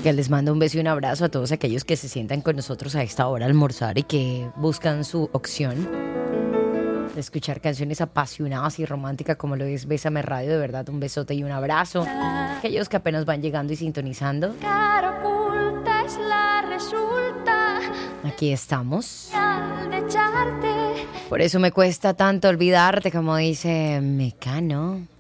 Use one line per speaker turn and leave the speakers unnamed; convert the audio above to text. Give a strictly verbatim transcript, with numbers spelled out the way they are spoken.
que les mando un beso y un abrazo a todos aquellos que se sientan con nosotros a esta hora a almorzar y que buscan su opción de escuchar canciones apasionadas y románticas como lo es Bésame Radio. De verdad, un besote y un abrazo. Aquellos que apenas van llegando y sintonizando,
Cara oculta es la resulta
aquí estamos.
al de echarte.
Por eso me cuesta tanto olvidarte, como dice Mecano.